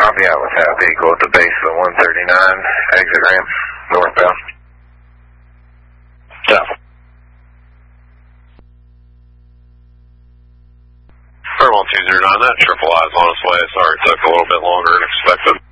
I'll be out with that vehicle at the base of the 139 exit ramp, northbound. South. Air 1209, that triple I is on its way. Sorry it took a little bit longer than expected.